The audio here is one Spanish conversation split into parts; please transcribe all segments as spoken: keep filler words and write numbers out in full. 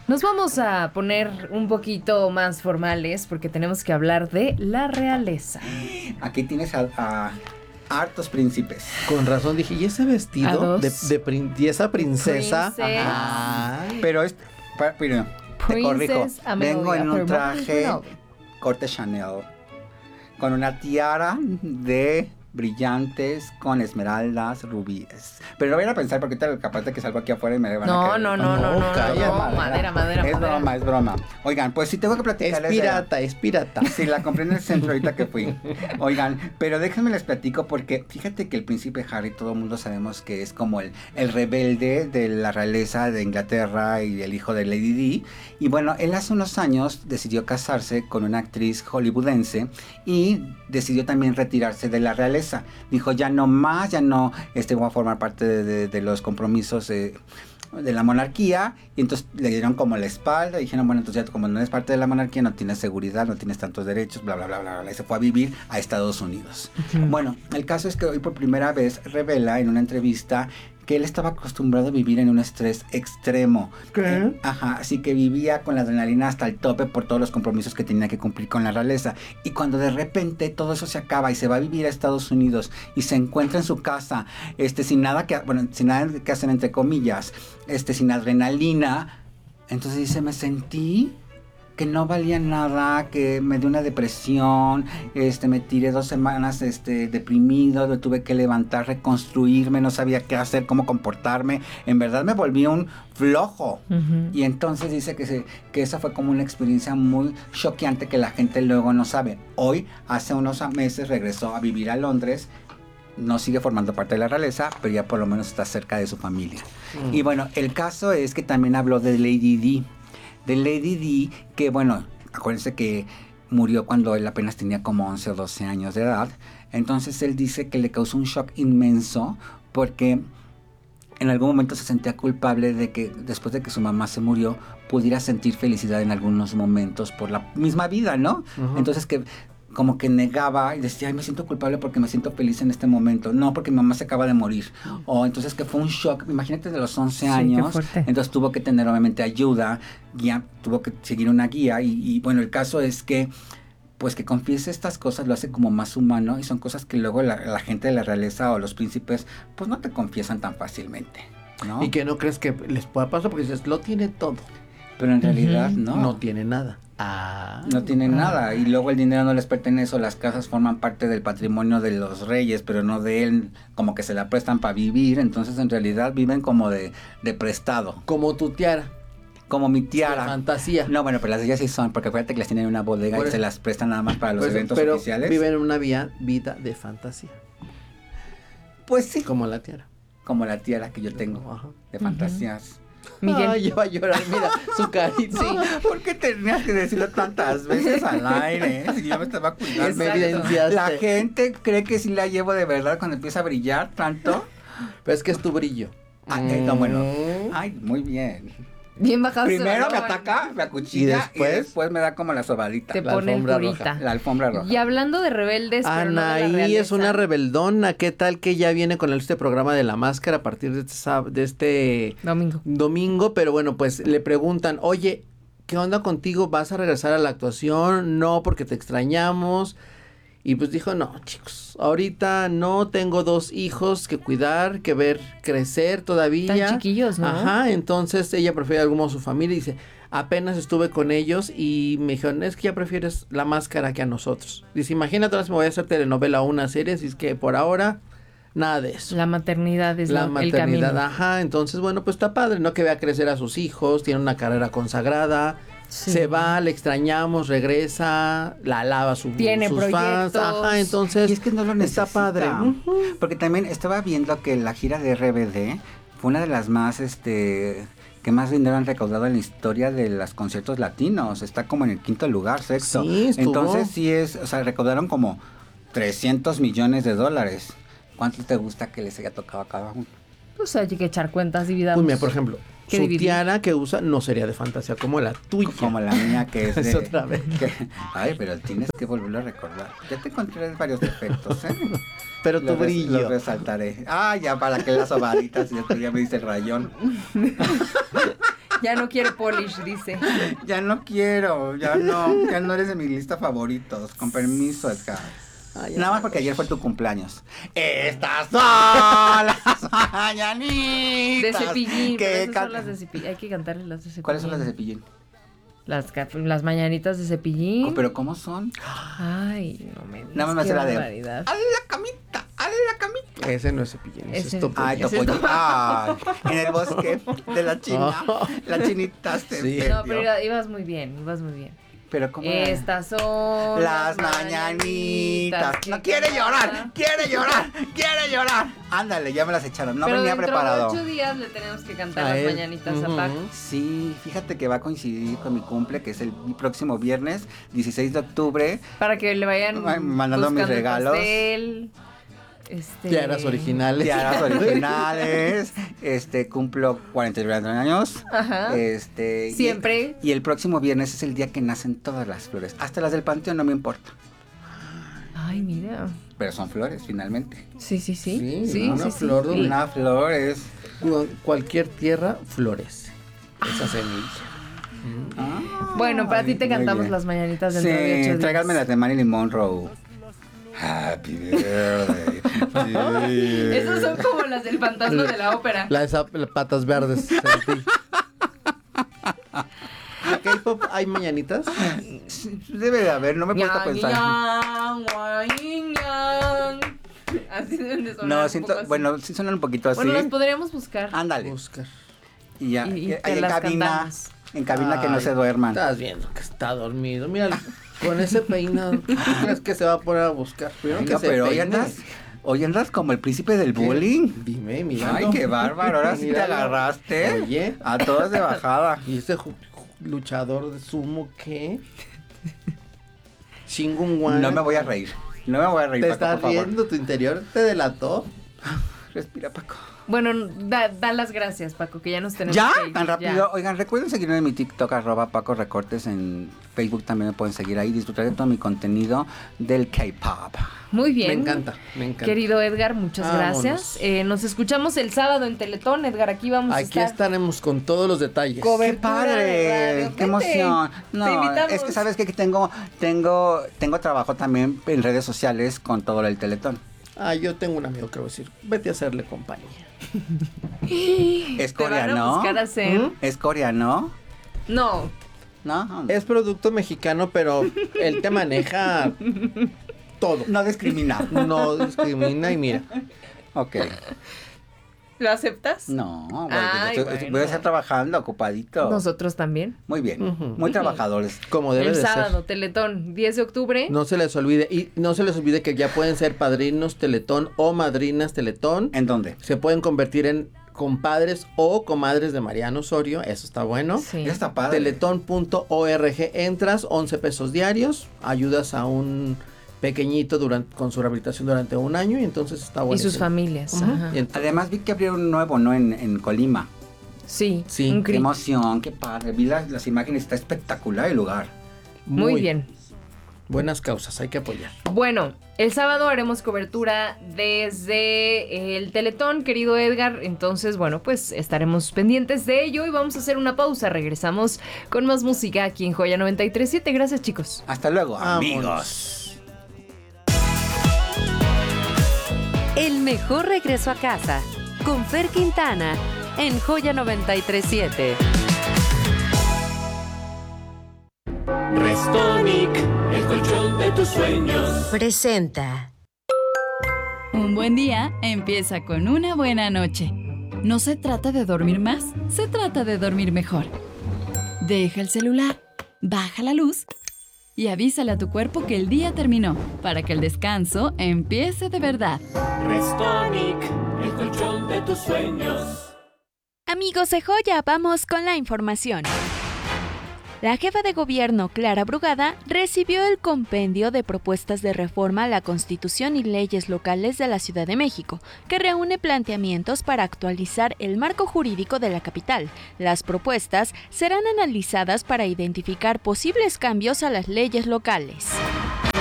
Nos vamos a poner un poquito más formales porque tenemos que hablar de la realeza. Aquí tienes a, a hartos príncipes. Con razón dije, ¿y ese vestido de, de prin- y esa princesa? Princess. Ay. Pero es, pa- pero, te corrijo, Amelia vengo en un traje Thermometer. corte Chanel, con una tiara de brillantes con esmeraldas, rubíes. Pero no vayan a pensar porque ahorita capaz de que salgo aquí afuera y me van a No, caer. no, no, no, no, no, calla, no, madera, madera, Es madera. broma, es broma. Oigan, pues sí tengo que Es platicarles de- pirata, es pirata. Sí, la compré en el centro ahorita que fui. Oigan, pero déjenme les platico porque fíjate que el príncipe Harry, todo el mundo sabemos que es como el, el rebelde de la realeza de Inglaterra y el hijo de Lady Di. Y bueno, él hace unos años decidió casarse con una actriz hollywoodense y decidió también retirarse de la realeza. Dijo, ya no más, ya no este, voy a formar parte de, de, de los compromisos eh, de la monarquía, y entonces le dieron como la espalda y dijeron, bueno, entonces ya como no eres parte de la monarquía, no tienes seguridad, no tienes tantos derechos, bla, bla, bla, bla, bla, y se fue a vivir a Estados Unidos. Uh-huh. Bueno, el caso es que hoy por primera vez revela en una entrevista que él estaba acostumbrado a vivir en un estrés extremo. ¿Qué? Eh, ajá, así que vivía con la adrenalina hasta el tope por todos los compromisos que tenía que cumplir con la realeza. Y cuando de repente todo eso se acaba y se va a vivir a Estados Unidos y se encuentra en su casa, este, sin nada que, bueno, sin nada que hacer entre comillas, este, sin adrenalina, entonces dice, me sentí que no valía nada, que me dio una depresión, este, me tiré dos semanas este, deprimido, me tuve que levantar, reconstruirme, no sabía qué hacer, cómo comportarme, en verdad me volví un flojo. Uh-huh. Y entonces dice que, se, que esa fue como una experiencia muy choqueante que la gente luego no sabe. Hoy, hace unos meses, regresó a vivir a Londres. No sigue formando parte de la realeza, pero ya por lo menos está cerca de su familia. Uh-huh. Y bueno, el caso es que también habló de Lady Di. De Lady Di, que bueno, acuérdense que murió cuando él apenas tenía como once o doce años de edad. Entonces él dice que le causó un shock inmenso porque en algún momento se sentía culpable de que después de que su mamá se murió pudiera sentir felicidad en algunos momentos por la misma vida, ¿no? Uh-huh. Entonces que como que negaba y decía, ay, me siento culpable porque me siento feliz en este momento. No, porque mi mamá se acaba de morir. O entonces que fue un shock. Imagínate de los once años. Sí, entonces tuvo que tener obviamente ayuda, guía, tuvo que seguir una guía. Y, y bueno, el caso es que pues que confiese estas cosas lo hace como más humano y son cosas que luego la, la gente de la realeza o los príncipes pues no te confiesan tan fácilmente, ¿no? Y que no crees que les pueda pasar porque dices, lo tiene todo. Pero en realidad uh-huh. no. No tiene nada. Ah. No tienen ah. nada. Y luego el dinero no les pertenece o las casas forman parte del patrimonio de los reyes, pero no de él, como que se la prestan para vivir. Entonces en realidad viven como de, de prestado. Como tu tiara. Como mi tiara. De fantasía. No, bueno, pero las de ellas sí son, porque acuérdate que las tienen en una bodega pues, y se las prestan nada más para los pues, eventos pero oficiales. Viven en una vía, vida de fantasía. Pues sí. Como la tiara. Como la tiara que yo tengo. Ajá. De fantasías. Uh-huh. Miguel. Ay, yo va a llorar, mira, su carita. Sí. ¿Por qué tenías que decirlo tantas veces al aire? Si yo me estaba cuidando. Me evidenciaste. La gente cree que sí la llevo de verdad cuando empieza a brillar tanto. Pero es que es tu brillo. Ah, mm. no, bueno. Ay, muy bien. Bien bajado. Primero me ataca, me acuchilla y después, y después me da como la sobadita. Te la pone alfombra el roja. La alfombra roja. Y hablando de rebeldes, pero no de la Anaí es una rebeldona. ¿Qué tal que ya viene con este programa de La Máscara a partir de este, de este domingo? Domingo, pero bueno, pues le preguntan, oye, ¿qué onda contigo? ¿Vas a regresar a la actuación? No, porque te extrañamos. Y pues dijo, no, chicos, ahorita no, tengo dos hijos que cuidar, que ver crecer todavía. Tan chiquillos, ¿no? Ajá, entonces ella prefiere algo como su familia y dice, apenas estuve con ellos y me dijeron, es que ya prefieres La Máscara que a nosotros. Dice, imagínate, ahora si me voy a hacer telenovela o una serie, así es que por ahora, nada de eso. La maternidad es la lo, maternidad, el camino. Ajá, entonces bueno, pues está padre, ¿no? Que vea crecer a sus hijos, tiene una carrera consagrada. Sí. Se va, le extrañamos, regresa, la alaba su, tiene sus proyectos. fans. Ajá, entonces y es que no lo necesita. Está padre. Uh-huh. Porque también estaba viendo que la gira de R B D fue una de las más, este, que más dinero han recaudado en la historia de los conciertos latinos. Está como en el quinto lugar, sexto. Sí, estuvo. Entonces sí es, o sea, recaudaron como trescientos millones de dólares. ¿Cuánto te gusta que les haya tocado a cada uno? Pues hay que echar cuentas, dividamos. Pues mira, por ejemplo, su dividir? tiara que usa no sería de fantasía como la tuya. Como la mía que es de... es otra vez. Que, ay, pero tienes que volverlo a recordar. Ya te encontré varios defectos, ¿eh? Pero tu lo brillo. Res, lo resaltaré. Ah, ya, para que las sobaditas y después ya me dice el rayón. Ya no quiere polish, dice. Ya no quiero, ya no, ya no eres de mi lista favoritos. Con permiso, Edgar. Ay, Nada ay, más porque ayer fue tu cumpleaños. Estas son las mañanitas. De Cepillín. que pero esas can- son las de Cepillín. Hay que cantarles las de Cepillín. ¿Cuáles son las de Cepillín? Las, ca- las mañanitas de Cepillín. ¿Pero cómo son? Ay, no me digas. Nada más qué me hace la de- barbaridad. ¡A la camita! ¡A la camita! Ese no es Cepillín, ese Ese- es Topollillo. Ay, Ese es Topollillo. Topo- Ay, en el bosque de la China. La chinita se Sí. perdió. No, pero iba- ibas muy bien, ibas muy bien. Pero ¿cómo era? Estas son Las mañanitas. que No, quiere canta. llorar, quiere llorar, quiere llorar. Ándale, ya me las echaron. No Pero venía dentro preparado. de ocho días le tenemos que cantar A las él. mañanitas a Ujú. Paco. Sí, fíjate que va a coincidir con mi cumple, que es el próximo viernes, dieciséis de octubre. Para que le vayan Ay, mandando mis buscando el regalos. pastel, este... Tiaras originales. Tiaras originales. Este, cumplo cuarenta y nueve años. Ajá. Este. y- Siempre. Y, el próximo viernes es el día que nacen todas las flores. Hasta las del panteón no me importa. Ay, mira. Pero son flores, finalmente. Sí, sí, sí. Sí, Sí, una sí, sí. flor de Sí. Una flor es. Cu- Cualquier tierra florece. Esa semilla. Ah, Bueno, para ti te muy cantamos bien. las mañanitas dentro de ocho Sí, días. tráiganme las de Marilyn Monroe. Happy birthday. to you. Esas son como las del fantasma de la ópera. La de esa- las patas verdes. sentí. ¿En K-pop hay mañanitas? Sí, debe de haber, no me he puesto a pensar. Ñan, ñan, ñan. Así deben de sonar. No, un siento, poco así. bueno, sí suenan un poquito así. Bueno, las podríamos buscar. Ándale. Oscar. Y ya, Y- y y- te ahí en las cabina, cantamos. en cabina que no Ay, se duerman. Estás viendo que está dormido. Mira, con ese peinado, ¿tú crees que se va a poner a buscar? Primero Ay, que no, se pero hoy peine. andas, hoy andas como el príncipe del bullying. Dime, mira. Ay, qué bárbaro, ahora sí te Míralo. agarraste. Oye. A todas de bajada. ¿Y ese ju- ju- luchador de sumo qué? Shingun Wan. No me voy a reír. No me voy a reír, ¿Te Paco, estás por favor. riendo? ¿Tu interior te delató? Respira, Paco. Bueno, da, da las gracias, Paco, que ya nos tenemos ¿Ya? que ir. ¿Tan rápido? Ya. Oigan, recuerden seguirme en mi TikTok, arroba Paco Recortes. En Facebook también me pueden seguir ahí. Disfrutar de todo mi contenido del K-pop. Muy bien. Me encanta, me encanta. Querido Edgar, muchas Vámonos. gracias. Eh, nos escuchamos el sábado en Teletón, Edgar. Aquí vamos a Aquí estar. estaremos con todos los detalles. Cover- ¡Qué Cobertura de padre! radio. ¡Qué Vete. emoción! Te No, invitamos. es que sabes que tengo, tengo, tengo trabajo también en redes sociales con todo el Teletón. Ah, yo tengo un amigo que va a decir, vete a hacerle compañía. Es Te van a coreano. buscar a hacer. ¿Mm? Es coreano. No. ¿No? Es producto mexicano, pero él te maneja todo. No discrimina. No discrimina y mira. Ok. ¿Lo aceptas? No, bueno, Ay, estoy- bueno. voy a estar trabajando, ocupadito. Nosotros también. Muy bien, Ujú. muy trabajadores. Como debe el de sábado, ser. Teletón, diez de octubre. No se les olvide. Y no se les olvide que ya pueden ser padrinos Teletón o madrinas Teletón. ¿En dónde? Se pueden convertir en compadres o comadres de Mariano Osorio. Eso está bueno. Sí. Ya está padre. Teletón punto org, entras, once pesos diarios, ayudas a un pequeñito durante, con su rehabilitación durante un año y entonces está bueno. Y sus familias. Ujú. Ajá. Y entonces- Además vi que abrieron un nuevo, ¿no? En, en Colima. Sí, Sí, un Qué cri- emoción, qué padre. Vi las, las imágenes, está espectacular el lugar. Muy bien. Buenas causas, hay que apoyar. Bueno, el sábado haremos cobertura desde el Teletón, querido Edgar. Entonces, bueno, pues estaremos pendientes de ello y vamos a hacer una pausa. Regresamos con más música aquí en Joya noventa y tres punto siete. Gracias, chicos. Hasta luego, Vámonos. amigos. El mejor regreso a casa con Fer Quintana en Joya noventa y tres punto siete. Restonic, el colchón de tus sueños. Presenta. Un buen día empieza con una buena noche. No se trata de dormir más, se trata de dormir mejor. Deja el celular, baja la luz y avísale a tu cuerpo que el día terminó para que el descanso empiece de verdad. Restonic, el colchón de tus sueños. Amigos de Joya, vamos con la información. La jefa de gobierno, Clara Brugada, recibió el compendio de propuestas de reforma a la Constitución y leyes locales de la Ciudad de México, que reúne planteamientos para actualizar el marco jurídico de la capital. Las propuestas serán analizadas para identificar posibles cambios a las leyes locales.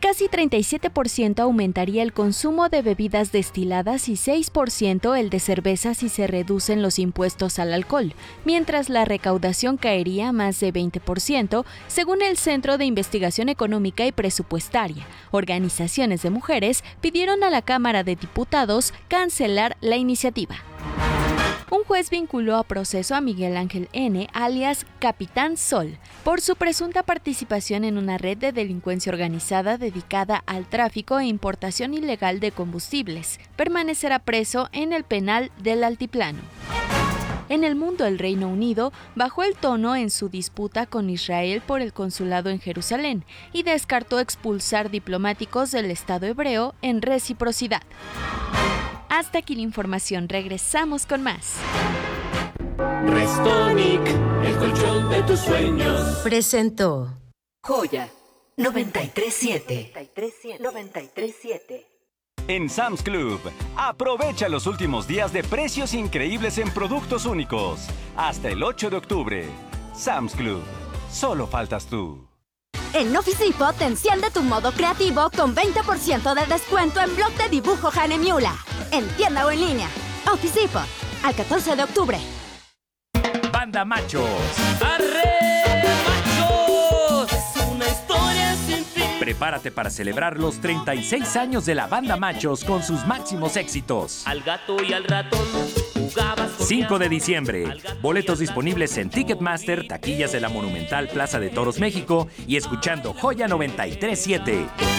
casi treinta y siete por ciento aumentaría el consumo de bebidas destiladas y seis por ciento el de cerveza si se reducen los impuestos al alcohol, mientras la recaudación caería más de veinte por ciento, según el Centro de Investigación Económica y Presupuestaria. Organizaciones de mujeres pidieron a la Cámara de Diputados cancelar la iniciativa. Un juez vinculó a proceso a Miguel Ángel N., alias Capitán Sol, por su presunta participación en una red de delincuencia organizada dedicada al tráfico e importación ilegal de combustibles. Permanecerá preso en el penal del Altiplano. En el mundo, el Reino Unido bajó el tono en su disputa con Israel por el consulado en Jerusalén y descartó expulsar diplomáticos del Estado hebreo en reciprocidad. Hasta aquí la información, regresamos con más. Restonic, el colchón de tus sueños. Presentó Joya noventa y tres siete. noventa y tres siete. En Sam's Club, aprovecha los últimos días de precios increíbles en productos únicos. Hasta el ocho de octubre. Sam's Club, solo faltas tú. En Office Depot te enciende tu modo creativo con veinte por ciento de descuento en blog de dibujo Hahnemühle. En tienda o en línea. Office Depot, al catorce de octubre. Banda Machos. ¡Arre, machos! Es una historia sin fin. Prepárate para celebrar los treinta y seis años de la Banda Machos con sus máximos éxitos. Al gato y al ratón jugabas con cinco de diciembre. Boletos disponibles en Ticketmaster, taquillas de la Monumental Plaza de Toros México y escuchando Joya noventa y tres siete.